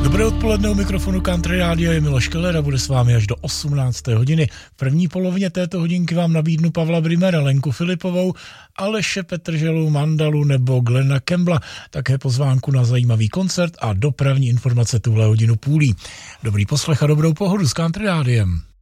Dobré odpoledne, u mikrofonu Country Rádia je Miloš Keller a bude s vámi až do 18. hodiny. V první polovině této hodinky vám nabídnu Pavla Brimera, Lenku Filipovou, Aleše Petrželu, Mandalu nebo Glena Campbella, také pozvánku na zajímavý koncert a dopravní informace tuhle hodinu půlí. Dobrý poslech a dobrou pohodu s Country Rádiem.